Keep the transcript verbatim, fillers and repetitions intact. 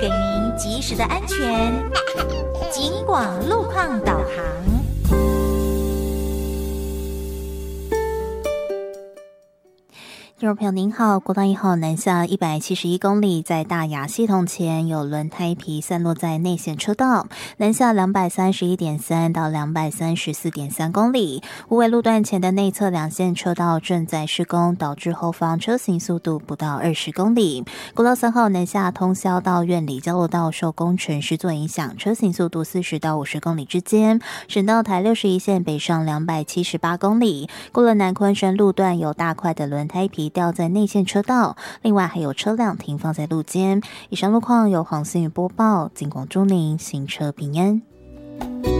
给您及时的安全警广路况导航。听众朋友您好，国道一号南下一百七十一公里，在大雅系统前有轮胎皮散落在内线车道，南下两百三十一点三到两百三十四点三公里。无尾路段前的内侧两线车道正在施工，导致后方车行速度不到二十公里。国道三号南下通霄到苑里交流道受工程施作影响，车行速度四十到五十公里之间。省道台六十一线北上两百七十八公里，过了南昆山路段有大块的轮胎皮掉在内线车道，另外还有车辆停放在路肩。以上路况由黄思雨播报，警广祝您行车平安。